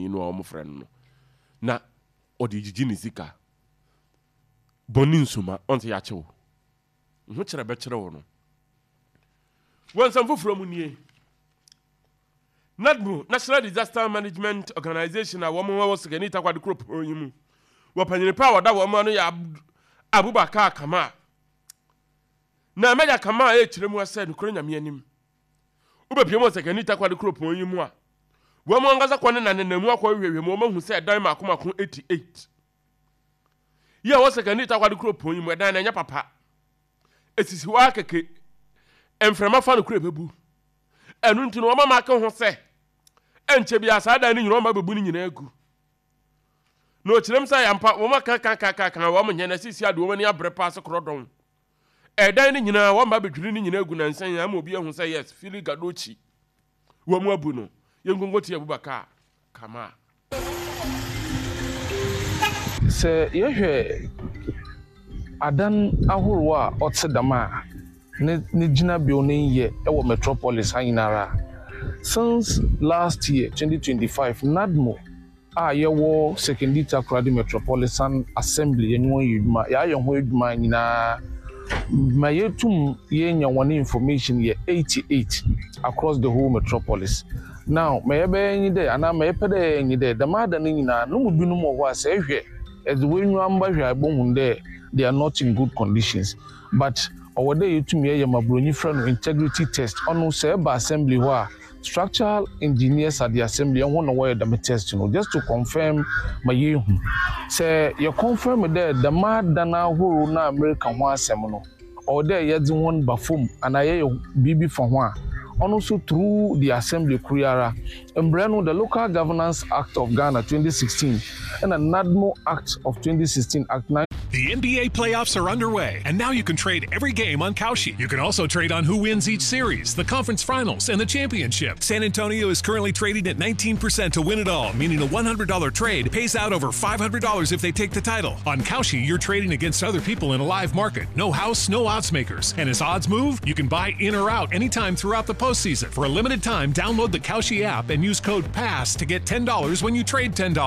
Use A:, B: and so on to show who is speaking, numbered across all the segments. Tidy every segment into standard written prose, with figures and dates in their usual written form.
A: panyin no omo friend no na odi gigi ni sika boni nsuma onte ya chewo ho kire be kire wo no wonsam foforo mu nie NADMO National Disaster Management Organization a womo wa sekani takwade crop onyimu wo panyin pa wada wo ma no ya Abubakar Kama na meja Kama e kire mu ase no nyame anim ubepie mo sekani takwade crop onyimu a wo mo ngaza kwane na nenamu akwa hwehwe mo mahu se dan makomako 88 ye wo sekani takwade crop onyimu dan na nya papa esisi wa keke emframa fa no crop bebu enu nti no wo ma ka ho se enche bia sa dan ni nyiro ma bebu ni nyina agu no kirem sa yampa wo ma ka wo mo nyana sisi ade wo ni abre pass krodon dan ni nyina wo ma bedwiri ni nyina agu na nsan ya ma obi ehun se yes fili gadochi wo mu abu no yengongoti Abubakar Kama
B: se yehwe adan ahoro a otsedama ne gina bio ne ye ewo metropolis anyinara since last year 2025 NADMO a yewo secondary takradi metropolitan assembly yenwo yeduma ya yeho eduma nyina mayetum yenya one information ye 88 across the whole metropolis. Now maybe any day and I may pay any day the mother nyina no mu binum wo ase ehwe as when you amba hwe abon there they are not in good conditions but our day to me ya mabroni friend integrity test on say assembly wa structural engineers at the assembly and one away the test just to confirm my yehu say you confirm there the mother na huru na American wa asem no or there yet one bafum and I bibi for one also through the assembly Kuriara and the Local Governance Act of Ghana 2016 and the NADMO Act of 2016 Act 9.
C: The NBA playoffs are underway, and now you can trade every game on Kalshi. You can also trade on who wins each series, the conference finals, and the championship. San Antonio is currently trading at 19% to win it all, meaning a $100 trade pays out over $500 if they take the title. On Kalshi, you're trading against other people in a live market. No house, no odds makers. And as odds move, you can buy in or out anytime throughout the postseason. For a limited time, download the Kalshi app and use code PASS to get $10 when you trade $10.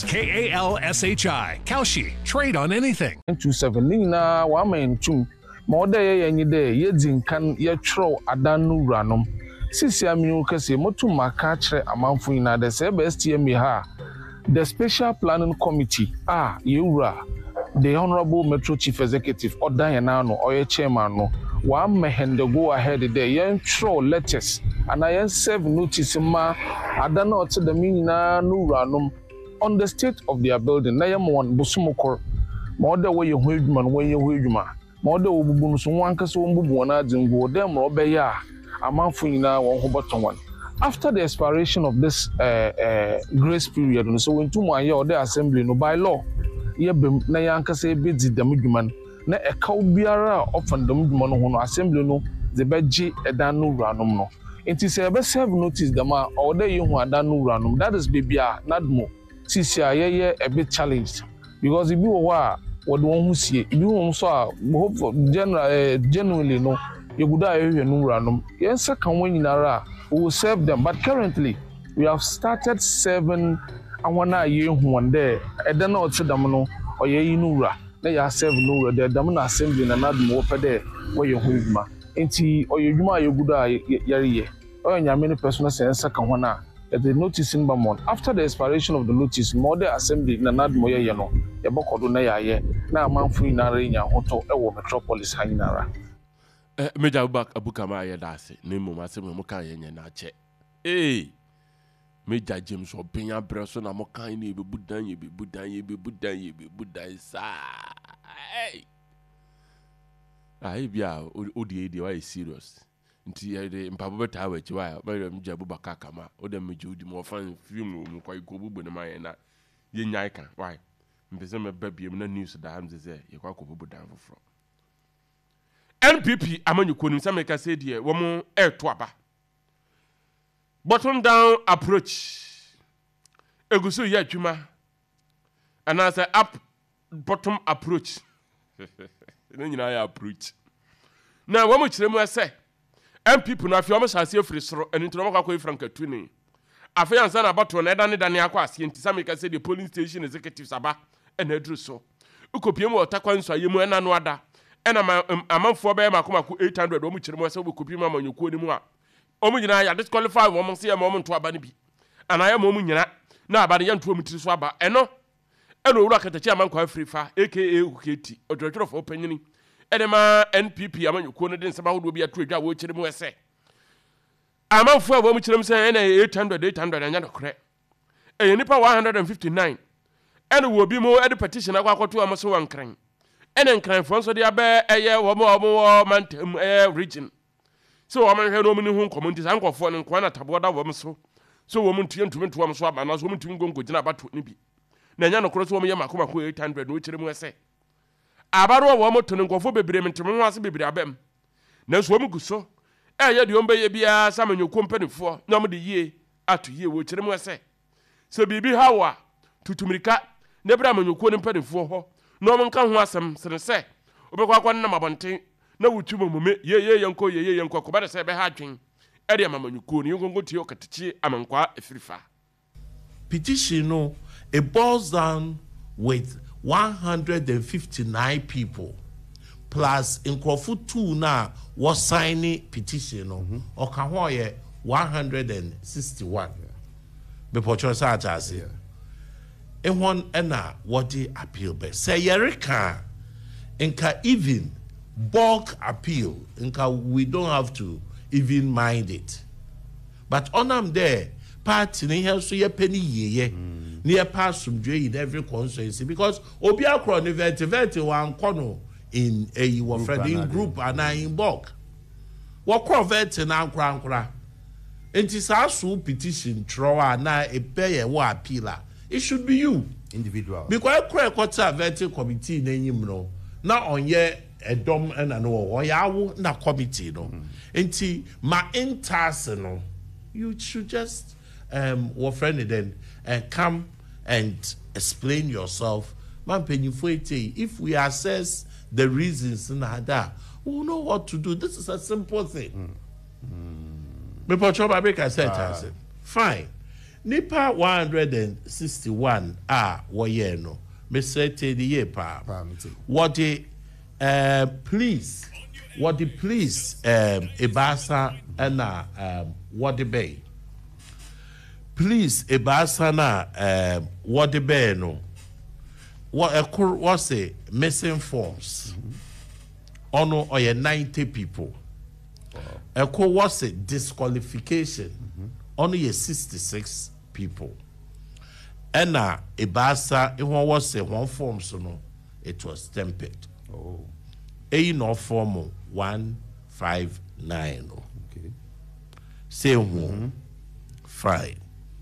C: KALSHI. Kalshi. Trade on anything.
B: 27 nina wa mentum ma oda ye nyide ye dinkan ye tro adanu ranom sisi aminu kase motu maka kire amanfo ina de se STM ha the special planning committee yewura the honorable metro chief executive oda ye na no oye chairman no wa mehende go ahead there ye tro letters and I serve notice ma adana ote the minina nu ranom on the state of their building na ye mo bosumokor Mother way you hold man when you hold ma. Mother will be so one case won't be one and go them robeya. A month for you now one bottom one. After the expiration of this grace period, so in 2 more years, the assembly no by law. Ye be na yanka say bids the midman. Na a cow beara often the midman who assembly no the bedgy a danu ranum no. It is a best have noticed the ma or the you who are danu ranum. That is baby NADMO. Sisia ye a bit challenged. Because if you were what one who see if you saw hope for genuinely no you would die no random. Yes, second when in Ara we will serve them. But currently we have started serving and 1 year one day. I don't know what's the no or ye nura. They are serve no the Damana assembly and not more per day where you hold ma. Enti or you ma you good yari. Or your many personal sense second one. At the notice in Bamon, after the expiration of the notice, Mother Assembly Nanad Moya Yano, Yaboko Dunaya, now Manfree Narina, Hoto, Ewo Metropolis Hainara.
A: Major Bak Abukamaya Dasi, Nemo Massimo Mokaya Nache. Eh, Major James or Pena Bresson, Amokaini, Budan, you be Budan, you be Budan, you be Budan, hey. I be out, ODA, why is serious? Nti de mpapo beta wa chiwa ba mja Abubakar Kama o dem mjudi mo fan film mo kwa ikobubu na maye na ye nyai kan why mpese me babiem na news da am ze ye kwa kobubu dan foforo NPP amanyuko nim sameka say de wo mo eto aba bottom down approach egusu ya twuma and as a up bottom approach nyina ya approach na wo mo kiremu ase MPP na afia mo shase free soro eni ntono makwa koyi franka tuni afei ansa na abato na ɛda ne da ne akɔ aseɛ nti sɛ meka sɛ the polling station executives aba ɛna aduru so wokɔpie mu ɔtakwa nsɔyɛ mu ɛna no ada ɛna amanfoɔ bɛyɛ makomako 800 ɔmu kyerɛ mu sɛ wobɛkɔpie mu amanyɔkuo no mu a ɔmu nyinaa yɛ disqualify wɔn sɛ yɛ ma ɔmu nto aba no bi anayɛ ma ɔmu nyina na aba no yɛnto ɔmu tiri so aba ɛno ɛna owura katakyi amankwa afiri fa aka uketi ɔdwerɛtwerɛfoɔ panyini ɛde ma npp amanyɔkuo no de nsɛm ahodoɔ bi ato adwa a wɔkyerɛ mu ɛsɛ amanfoɔ a wɔmu kyerɛ mu sɛ ɛna 800 ɛnyɛ nokorɛ ɛyɛ nipa 159 ɛna wɔ bi mu ɛde petition akɔ akɔto ɔmo so wɔ nkran ɛna nkranfoɔ nso de abɛ ɛyɛ wɔn mantam ɛyɛ region so wɔn hwɛ no ɔmo ne ho nkɔmɔ nti saa nkɔfoɔ no nkɔn na taboɔ da wɔn so wɔn ntumi nto wɔn so aba na so wɔn ntumi ngongo gyina abato ne bi na ɛnyɛ nokorɛ so wɔn yɛ makomako 800 na wɔkyerɛ mu ɛsɛ abaro wɔn to ne nkɔfoɔ bebree ntumi ho ase bebree abɛm na nso wɔn gu so ɛyɛ deɛ wɔn bɛyɛ biara sɛ amanyɔkuo mpanimfoɔ na wɔn de yie ato yie wɔkyerɛ mu ɛsɛ sɛ biribi ha wɔ a tutumirika na bra amanyɔkuo ne mpanimfoɔ hɔ na wɔn nka ho asɛm sene sɛ wɔbɛkɔ akɔ nenam abɔnten na wɔtu mɔmɔme yeye yɛnkɔ kɔba de sɛ ɛbɛha adwen ɛde amanyɔkuo ne yɛnkonko tie ɔkatakyi amankwa afirifa
D: petition no it boils down with 159 people plus nkurɔfo 2 na wɔ sign petition no ɔka ho yɛ 161 bepɔtwɛ sɛ atase ehon ɛna wɔde appeal bɛ sɛ yɛreka nka even bulk appeal nka we don't have to even mind it but onam there party ne here so yɛ pɛni yeye ne yɛ pass asomdwe in every constituency because obi akro ne veti wan kono in a wo friend in group and in bulk wo kro veti na ankra enti saa so petition throw na ebeye wo appeal it should be you
E: individual
D: because I kwata vetting committee na enyim no na onye edom na no wo yawo na committee no enti ma intase no you should just what friend then come and explain yourself man penyifo ete if we assess the reasons na that we will know what to do. This is a simple thing me pocho ba make I say fine nipa 161 woye no me say te the year pa what the police ebasa na what the bay police ebasa na what the bay no what say missing forms ono or 90 people eko what say disqualification only 66 people. And ebasa it was say one form so no it was tempered.
E: Oh.
D: A no form 159.
E: Okay.
D: Say one fine.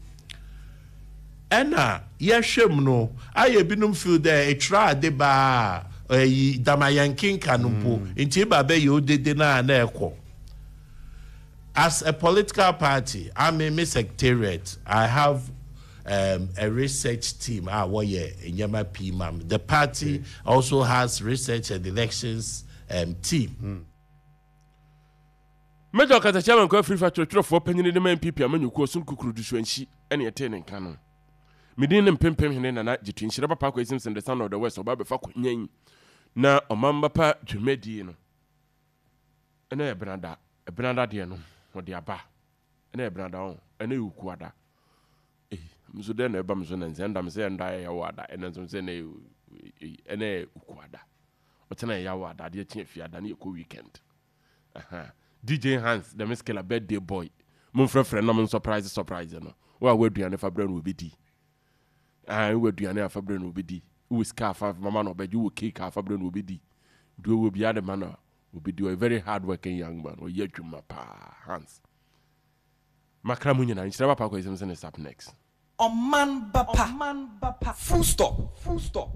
D: And yeshem no I binum feel there a try de ba damayankin kanumpo inti ba be yo de na eko. As a political party, I'm a secretariat. I have a research team. The party also has research and elections team.
A: Major Katachaman go free for for penny the main people amanyukuo sun kukuru du swanchi ene etene nka no. Medin ne mpempem hene na jitu nhyira papa kwa Simpson the son of the west oba be fa kwanyan na omamba pa dwumadi no. Ene ebnada de no. Wodi aba ene ebrada on ene yuku ada mzo de na eba mzo na nzenda mze nda ya wada ene nzo mze na ene yuku ada otena ya wada de tia fi ada na yeko weekend DJ Hans the Miskela birthday boy mun frefre na mun surprise no wa waduane fa bra no obedi waduane afa bra no obedi wo scarf mama no obeji wo cake afa bra no obedi do wo bia de man Obi a very hard-working young man. Or yedwuma pa Hans. Makra munyana nchira pa kwa Simpson is up next.
F: Oman bapa. Full stop.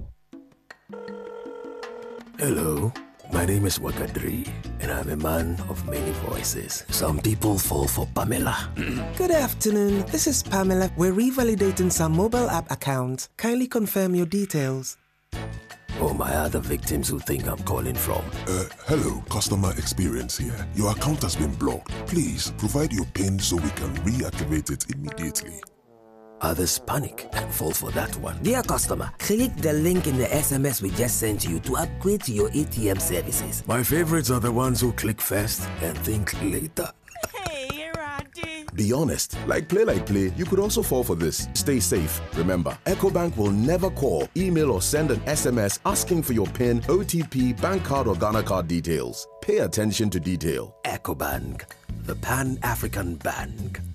G: Hello, my name is Wakadri, and I'm a man of many voices. Some people fall for Pamela.
H: Good afternoon. This is Pamela. We're revalidating some mobile app accounts. Kindly confirm your details.
G: or my other victims who think I'm calling from.
E: Hello, customer experience here. Your account has been blocked. Please provide your PIN so we can reactivate it immediately.
G: Others panic and fall for that one.
H: Dear customer, click the link in the SMS we just sent you to upgrade to your ATM services.
G: My favorites are the ones who click first and think later.
I: Hey, Roddy.
J: Be honest. Like play, you could also fall for this. Stay safe. Remember, EcoBank will never call, email, or send an SMS asking for your PIN, OTP, bank card, or Ghana card details. Pay attention to detail.
G: EcoBank, the Pan-African Bank.